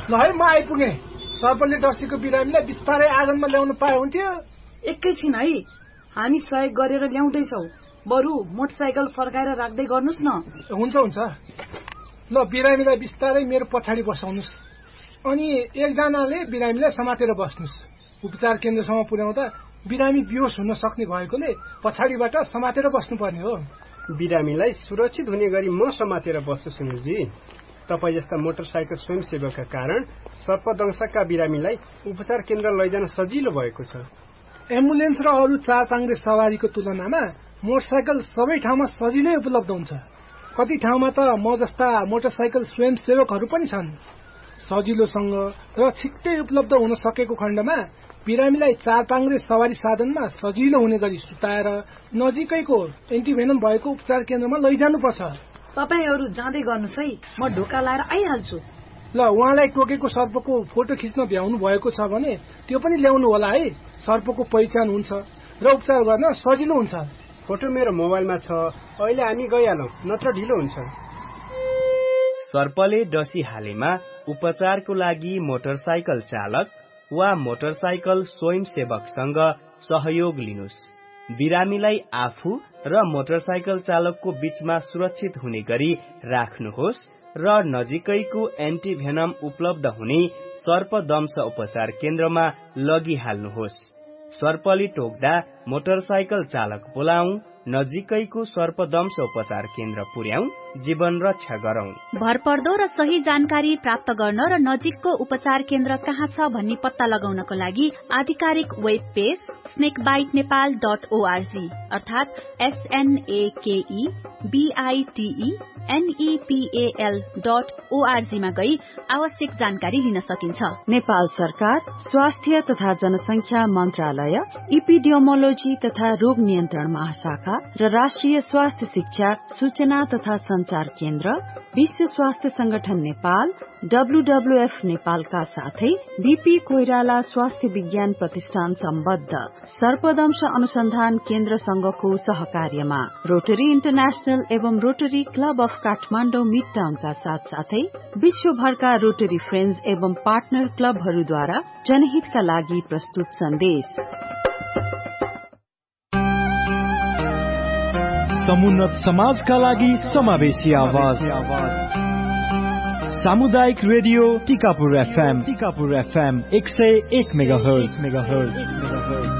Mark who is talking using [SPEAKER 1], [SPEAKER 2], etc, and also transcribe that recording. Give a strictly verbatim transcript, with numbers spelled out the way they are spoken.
[SPEAKER 1] ल है म आइपुगेँ। सर्पले डसेको बिरामीलाई बिस्तारै आँगनमा ल्याउनु पाए हुन्थ्यो।
[SPEAKER 2] एकैछिन है, हामी सहयोग गरेर ल्याउँदैछौ। बरु मोटरसाइकल फर्काएर राख्दै गर्नुस् न।
[SPEAKER 1] हुन्छ हुन्छ। ल बिरामीलाई बिस्तारै मेरो पछाडि बसाउनुस्, अनि एकजनाले बिरामीलाई समातेर बस्नुस्। उपचार केन्द्रसम्म पुर्याउँदा बिरामी बेहोस हुन सक्ने भएकोले पछाडिबाट समातेर बस्नुपर्ने हो।
[SPEAKER 3] बिरामीलाई सुरक्षित हुने गरी म समातेर बस्छु सुनिलजी। तपाईँ जस्ता मोटरसाइकल स्वयंसेवकका कारण सर्पदंशका बिरामीलाई उपचार केन्द्र लैजान सजिलो भएको छ।
[SPEAKER 1] एम्बुलेन्स र अरू चार पाङ्ग्रे सवारीको तुलनामा मोटरसाइकल सबै ठाउँमा सजिलै उपलब्ध हुन्छ। कति ठाउँमा त म जस्ता मोटरसाइकल स्वयंसेवकहरू पनि छन्। सजिलोसँग र छिट्टै उपलब्ध हुन सकेको खण्डमा बिरामीलाई चार पाङ्ग्रे सवारी साधनमा सजिलो हुने गरी सुताएर नजिकैको एन्टिभेनम भएको उपचार केन्द्रमा लैजानुपर्छ।
[SPEAKER 2] तपाईहरू जाँदै गर्नुस् है, म ढोका लाएर आइहाल्छु।
[SPEAKER 1] ल उहाँलाई टोकेको सर्पको फोटो खिच्न भ्याउनु भएको छ भने त्यो पनि ल्याउनु होला है। सर्पको पहिचान हुन्छ र उपचार गर्न सजिलो हुन्छ।
[SPEAKER 3] फोटो मेरो मोबाइलमा छ, अहिले हामी गइहालौँ, नत्र ढिलो हुन्छ।
[SPEAKER 4] सर्पले डसिहालेमा उपचारको लागि मोटरसाइकल चालक वा मोटरसाइकल स्वयंसेवकसँग सहयोग लिनुस्। बिरामीलाई आफू र मोटरसाइकल चालकको बीचमा सुरक्षित हुने गरी राख्नुहोस् र नजिकैको एन्टिभेनम उपलब्ध हुने सर्पदंश उपचार केन्द्रमा लगिहाल्नुहोस्। सर्पले टोक्दा मोटरसाइकल चालक बोलाऊ, नजिकैको सर्पदंश उपचार केन्द्र पुर्याऊ, जीवन रक्षा गरौं।
[SPEAKER 5] भरपर्दो र सही जानकारी प्राप्त गर्न र नजिकको उपचार केन्द्र कहाँ छ भन्ने पत्ता लगाउनको लागि आधिकारिक web page स्नेकबाइट Nepal dot ORG अर्थात एसएनएकेई बीआईटीई एनईपीएल डट ओआरजी मा गई आवश्यक जानकारी लिन सकिन्छ।
[SPEAKER 6] नेपाल सरकार स्वास्थ्य तथा जनसंख्या मन्त्रालय, इपिडियोमोलोजी तथा रोग नियन्त्रण महाशाखा र राष्ट्रिय स्वास्थ्य शिक्षा सूचना तथा संचार केन्द्र, विश्व स्वास्थ्य संगठन नेपाल, डब्ल्यूडब्ल्यूएफ नेपालका साथै बीपी कोइराला स्वास्थ्य विज्ञान प्रतिष्ठान सम्बद्ध सर्पदंश अनुसन्धान केन्द्र संघको सहकार्यमा रोटरी इन्टरनेशनल एवं rotary club of Kathmandu mid टाउनका साथ साथै विश्वभरका रोटरी फ्रेन्ड्स एवं पार्टनर क्लबहरूद्वारा जनहितका लागि प्रस्तुत सन्देश।
[SPEAKER 7] समुन्नत समाजका लागि समावेशी आवाज। सामुदायिक radio Tikapur FM Tikapur FM एक सय एक मेगाहर्ज।